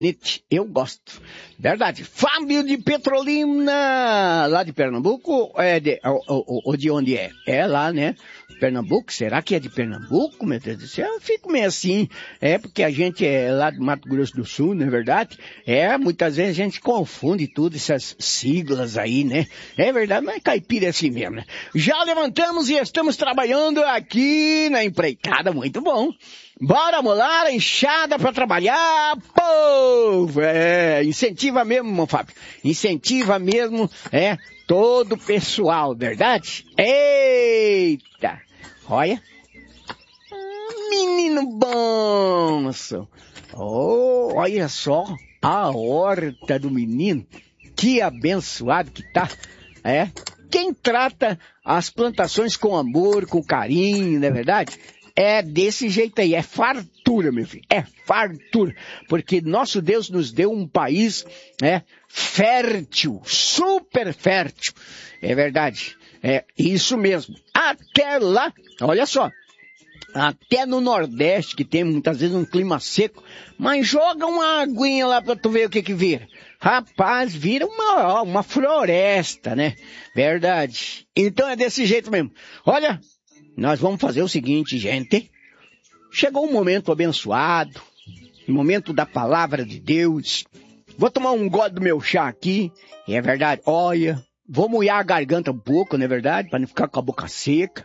Eu gosto. Verdade. Fábio de Petrolina, lá de Pernambuco, ou de onde é? É lá, né? Pernambuco, será que é de Pernambuco, meu Deus do céu? Eu fico meio assim, porque a gente é lá do Mato Grosso do Sul, não é verdade? Muitas vezes a gente confunde tudo, essas siglas aí, né? É verdade, mas caipira é assim mesmo, né? Já levantamos e estamos trabalhando aqui na empreitada, muito bom. Bora molar a enxada para trabalhar, povo! Incentiva mesmo, meu Fábio. Incentiva mesmo, todo o pessoal, verdade? Eita! Olha. Menino bom! Oh, olha só a horta do menino. Que abençoado que tá. Quem trata as plantações com amor, com carinho, não é verdade? É desse jeito aí, é fartura, meu filho, é fartura, porque nosso Deus nos deu um país, fértil, super fértil, é verdade, é isso mesmo, até lá, olha só, até no Nordeste, que tem muitas vezes um clima seco, mas joga uma aguinha lá pra tu ver o que vira. Rapaz, vira uma floresta, né? Verdade. Então é desse jeito mesmo. Olha, nós vamos fazer o seguinte, gente. Chegou um momento abençoado, o momento da palavra de Deus. Vou tomar um gole do meu chá aqui, é verdade. Olha, vou molhar a garganta um pouco, não é verdade? Para não ficar com a boca seca.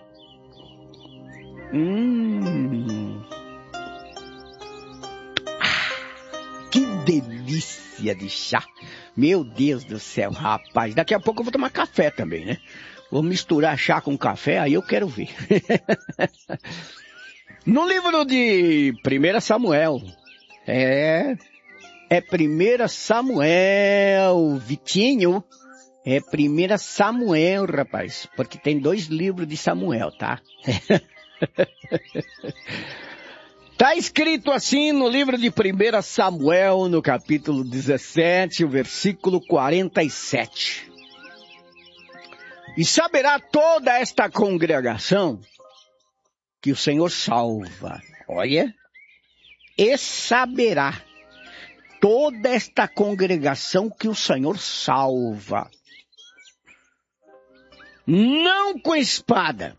Que delícia de chá. Meu Deus do céu, rapaz. Daqui a pouco eu vou tomar café também, né? Vou misturar chá com café, aí eu quero ver. No livro de 1 Samuel, 1 Samuel, Vitinho, 1 Samuel, rapaz, porque tem 2 livros de Samuel, tá? Tá escrito assim no livro de 1 Samuel, no capítulo 17, o versículo 47. E saberá toda esta congregação que o Senhor salva. Olha, e saberá toda esta congregação que o Senhor salva. Não com espada,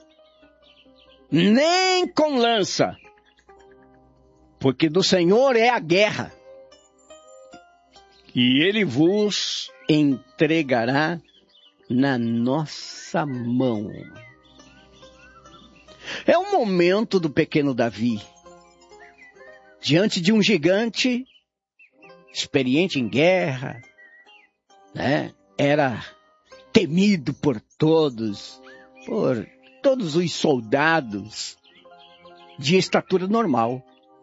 nem com lança, porque do Senhor é a guerra, e Ele vos entregará na nossa mão. É o momento do pequeno Davi, diante de um gigante, experiente em guerra, né? Era temido por todos os soldados de estatura normal.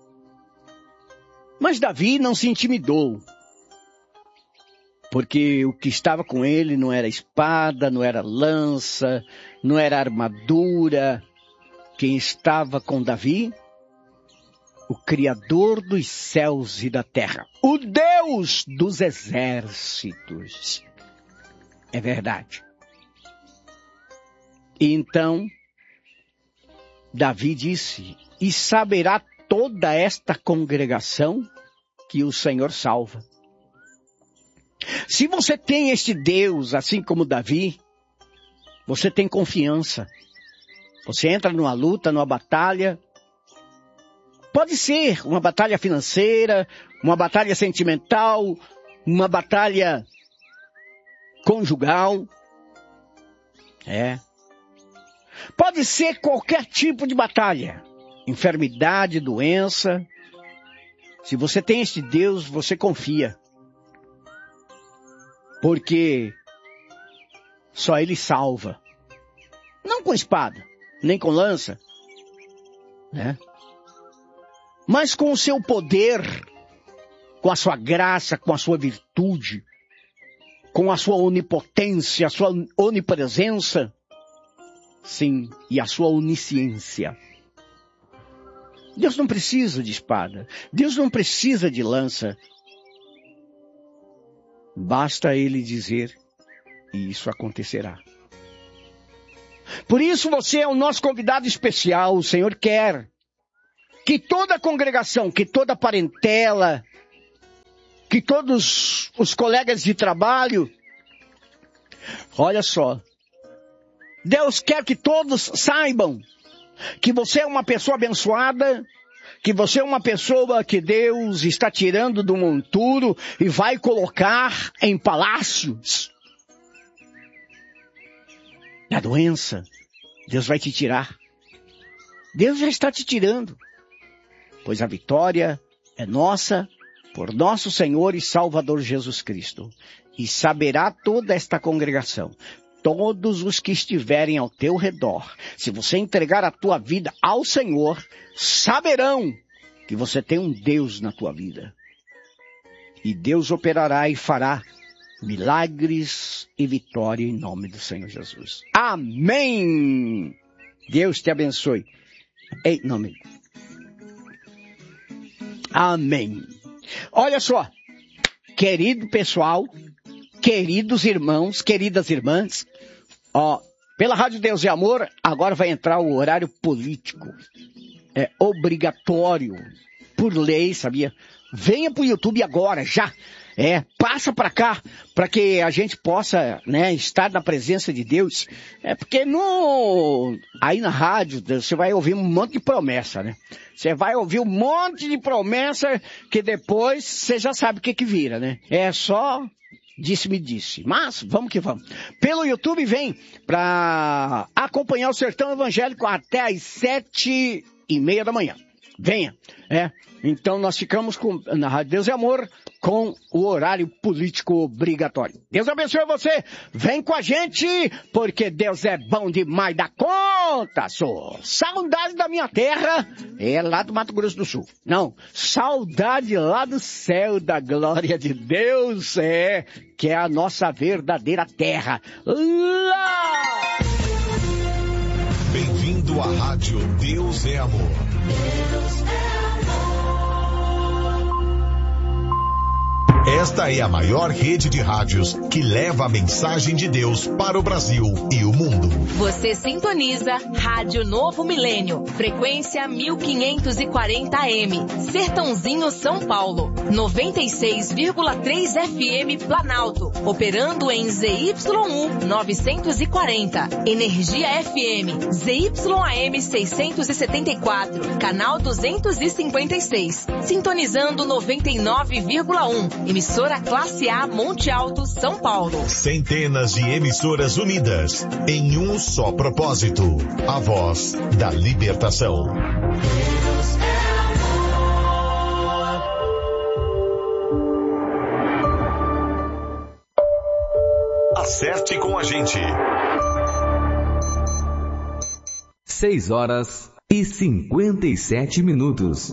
Mas Davi não se intimidou, porque o que estava com ele não era espada, não era lança, não era armadura. Quem estava com Davi? O Criador dos céus e da terra, o Deus dos exércitos. É verdade. E então, Davi disse, e saberá toda esta congregação que o Senhor salva. Se você tem este Deus, assim como Davi, você tem confiança. Você entra numa luta, numa batalha. Pode ser uma batalha financeira, uma batalha sentimental, uma batalha conjugal. Pode ser qualquer tipo de batalha. Enfermidade, doença. Se você tem este Deus, você confia. Porque só Ele salva. Não com espada, nem com lança, né? Mas com o seu poder, com a sua graça, com a sua virtude, com a sua onipotência, a sua onipresença, sim, e a sua onisciência. Deus não precisa de espada, Deus não precisa de lança. Basta Ele dizer, e isso acontecerá. Por isso você é o nosso convidado especial. O Senhor quer que toda a congregação, que toda a parentela, que todos os colegas de trabalho, olha só, Deus quer que todos saibam que você é uma pessoa abençoada, que você é uma pessoa que Deus está tirando do monturo e vai colocar em palácios. Da doença, Deus vai te tirar. Deus já está te tirando, pois a vitória é nossa por nosso Senhor e Salvador Jesus Cristo. E saberá toda esta congregação, todos os que estiverem ao teu redor, se você entregar a tua vida ao Senhor, saberão que você tem um Deus na tua vida. E Deus operará e fará milagres e vitória em nome do Senhor Jesus. Amém! Deus te abençoe. Em nome. Amém. Olha só, querido pessoal, queridos irmãos, queridas irmãs, ó, pela Rádio Deus e Amor, agora vai entrar o horário político. É obrigatório, por lei, sabia? Venha pro YouTube agora, já. Passa para cá, para que a gente possa, né, estar na presença de Deus. Porque aí na rádio você vai ouvir um monte de promessa, né? Você vai ouvir um monte de promessa que depois você já sabe o que vira, né? É só disse-me disse. Mas vamos que vamos. Pelo YouTube vem para acompanhar o Sertão Evangélico até às 7:30 da manhã. Venha, Então nós ficamos na Rádio Deus e Amor com o horário político obrigatório. Deus abençoe você. Vem com a gente, porque Deus é bom demais da conta, só. Saudade da minha terra é lá do Mato Grosso do Sul. Não, saudade lá do céu da glória de Deus, que é a nossa verdadeira terra. Lá! Bem-vindo à Rádio Deus é Amor. Deus é amor. Esta é a maior rede de rádios que leva a mensagem de Deus para o Brasil e o mundo. Você sintoniza Rádio Novo Milênio, frequência 1540 AM, Sertãozinho, São Paulo, 96,3 FM Planalto, operando em ZYU 940, Energia FM, ZYAM 674, canal 256, sintonizando 99,1, emissora Classe A Monte Alto, São Paulo. Centenas de emissoras unidas em um só propósito, a voz da libertação. Deus é amor. Acerte com a gente. 6:57.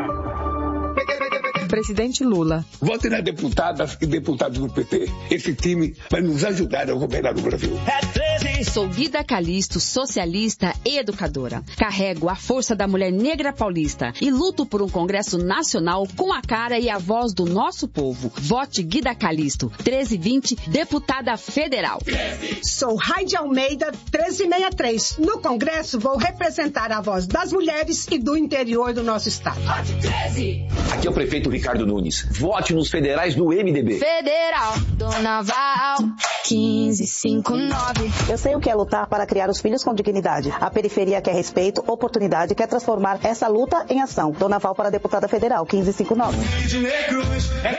Presidente Lula. Vote nas deputadas e deputados do PT. Esse time vai nos ajudar a governar o Brasil. Sou Guida Calisto, socialista e educadora. Carrego a força da mulher negra paulista e luto por um Congresso Nacional com a cara e a voz do nosso povo. Vote Guida Calisto, 1320, deputada federal. Sou Raide Almeida, 1363. No Congresso vou representar a voz das mulheres e do interior do nosso estado. Vote 13. Aqui é o prefeito Ricardo Nunes. Vote nos federais do MDB. Federal, Dona Val, 1559. Eu sei o que é lutar para criar os filhos com dignidade. A periferia quer respeito, oportunidade, quer transformar essa luta em ação. Dona Val para deputada federal, 1559. É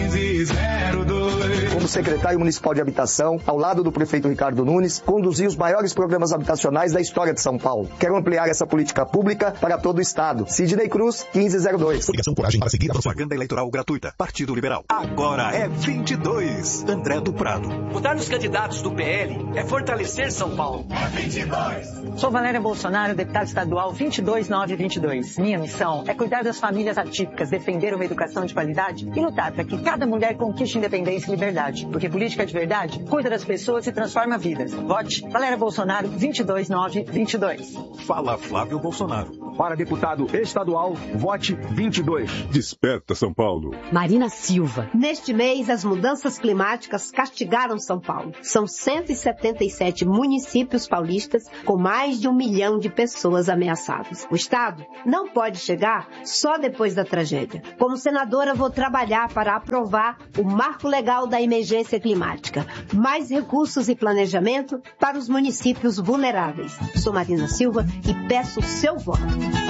1502. Como secretário municipal de habitação, ao lado do prefeito Ricardo Nunes, conduzi os maiores programas habitacionais da história de São Paulo. Quero ampliar essa política pública para todo o estado. Sidney Cruz, 1502. Obrigação coragem para seguir a propaganda eleitoral gratuita. Partido Liberal. Agora é 22. André do Prado. Votar nos candidatos do PL é fortalecer São Paulo. É 22. Sou Valéria Bolsonaro, deputada estadual 22922. Minha missão é cuidar das famílias atípicas, defender uma educação de qualidade e lutar para que cada mulher conquiste independência e liberdade. Porque política de verdade cuida das pessoas e transforma vidas. Vote Valéria Bolsonaro 22922. Fala Flávio Bolsonaro. Para deputado estadual, vote 22. Desperta São Paulo. Marina Silva. Neste mês, as mudanças climáticas castigaram São Paulo. São 177 municípios paulistas com mais de 1 milhão de pessoas ameaçadas. O Estado não pode chegar só depois da tragédia. Como senadora, vou trabalhar para aprovar o Marco Legal da Emergência Climática. Mais recursos e planejamento para os municípios vulneráveis. Sou Marina Silva e peço o seu voto.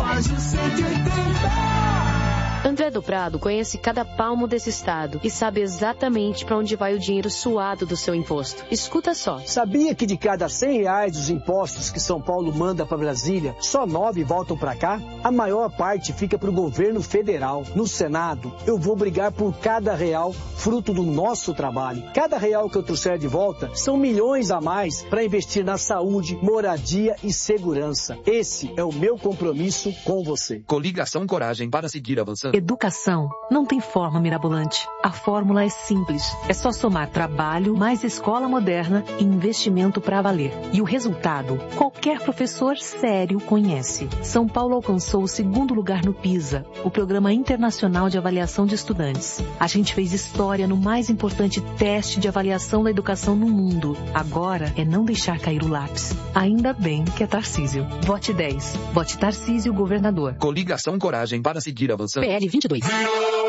André do Prado conhece cada palmo desse estado e sabe exatamente para onde vai o dinheiro suado do seu imposto. Escuta só. Sabia que de cada R$100 dos impostos que São Paulo manda para Brasília, só 9 voltam para cá? A maior parte fica para o governo federal. No Senado, eu vou brigar por cada real fruto do nosso trabalho. Cada real que eu trouxer de volta são milhões a mais para investir na saúde, moradia e segurança. Esse é o meu compromisso com você. Coligação Coragem para seguir avançando. Educação não tem forma mirabolante. A fórmula é simples. É só somar trabalho, mais escola moderna e investimento para valer. E o resultado, qualquer professor sério conhece. São Paulo alcançou o 2º lugar no PISA, o Programa Internacional de Avaliação de Estudantes. A gente fez história no mais importante teste de avaliação da educação no mundo. Agora é não deixar cair o lápis. Ainda bem que é Tarcísio. Vote 10. Vote Tarcísio, governador. Coligação Coragem para seguir avançando. PL 22.